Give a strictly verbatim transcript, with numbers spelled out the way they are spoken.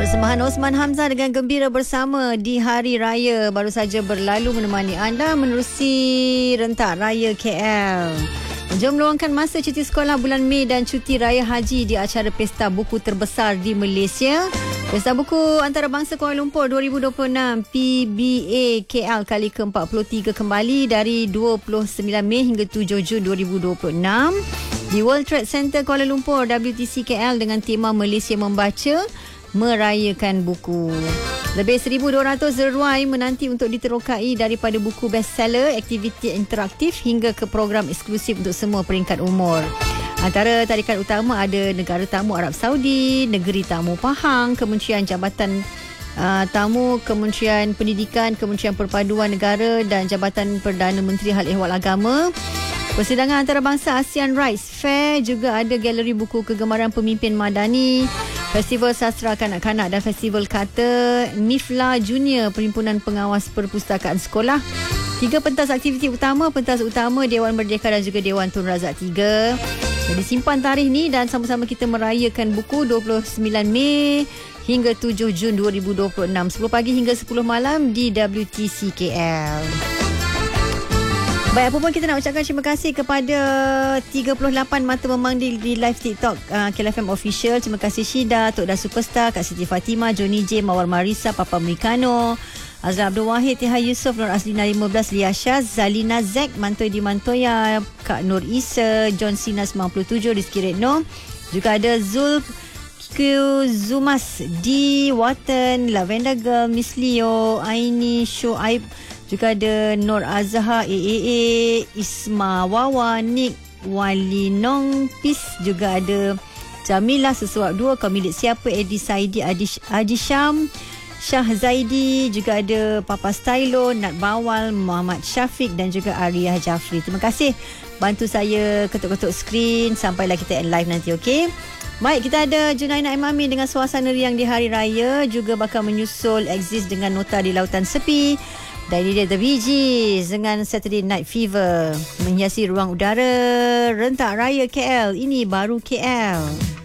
Persembahan Osman Hamzah dengan gembira bersama di Hari Raya baru saja berlalu menemani anda menerusi rentak Raya K L. Jom meluangkan masa cuti sekolah bulan Mei dan cuti Raya Haji di acara Pesta Buku terbesar di Malaysia. Pesta Buku Antarabangsa Kuala Lumpur dua ribu dua puluh enam P B A K L kali ke empat puluh tiga kembali dari dua puluh sembilan Mei hingga tujuh Jun dua ribu dua puluh enam di World Trade Center Kuala Lumpur W T C K L dengan tema Malaysia Membaca Merayakan Buku. Lebih seribu dua ratus reruai menanti untuk diterokai daripada buku bestseller, aktiviti interaktif hingga ke program eksklusif untuk semua peringkat umur. Antara tarikan utama ada Negara Tamu Arab Saudi, Negeri Tamu Pahang, Kementerian Jabatan uh, Tamu, Kementerian Pendidikan, Kementerian Perpaduan Negara dan Jabatan Perdana Menteri Hal Ehwal Agama. Persidangan antarabangsa ASEAN Rights Fair, juga ada galeri buku kegemaran pemimpin madani, Festival Sastra Kanak-Kanak dan Festival Kata, Mifla Junior, Perhimpunan Pengawas Perpustakaan Sekolah. Tiga pentas aktiviti utama, pentas utama Dewan Merdeka dan juga Dewan Tun Razak tiga. Jadi simpan tarikh ni dan sama-sama kita merayakan buku dua puluh sembilan Mei hingga tujuh Jun dua ribu dua puluh enam, sepuluh pagi hingga sepuluh malam di W T C K L. Baik, apa pun kita nak ucapkan terima kasih kepada tiga puluh lapan mata memang di, di live TikTok uh, K L F M Official. Terima kasih Syida, Tok Dah Superstar, Kak Siti Fatimah, Johnny J, Mawar Marisa, Papa Americano, Azlan Abdul Wahid, Tiha Yusof, Nur Aslina lima belas, Lia Syaz, Zalina Zek, Mantoy di Mantoya, Kak Nur Isa, John Sina sembilan puluh tujuh, Rizky Retno. Juga ada Zul Q Zumas di Watan, Lavender Girl, Miss Leo, Aini Shoaib. Juga ada Nur Azhar, A A A, Isma Wawa, Nick, Wali Nong, Pis. Juga ada Jamilah Sesuap dua, Kau Milik Siapa, Edi Saidi, Adi, Adi Syam, Syah Zaidi. Juga ada Papa Stylo, Nat Bawal, Muhammad Syafiq dan juga Ariyah Jafri. Terima kasih bantu saya ketuk-ketuk skrin sampailah kita end live nanti, okey? Baik, kita ada Junaina Imami dengan suasana riang di Hari Raya, juga bakal menyusul Exist dengan Nota di Lautan Sepi. Dan ini dia The Bee Gees dengan Saturday Night Fever menghiasi ruang udara rentak Raya K L. Ini baru K L.